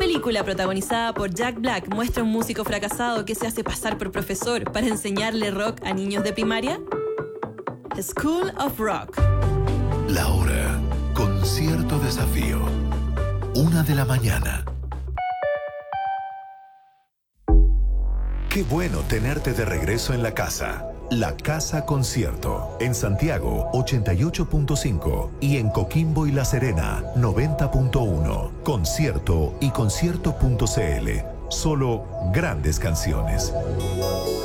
película protagonizada por Jack Black muestra un músico fracasado que se hace pasar por profesor para enseñarle rock a niños de primaria? School of Rock. La hora con cierto desafío. 1:00 a.m. Qué bueno tenerte de regreso en la casa. La Casa Concierto. En Santiago, 88.5. Y en Coquimbo y La Serena, 90.1. Concierto y concierto.cl. Solo grandes canciones.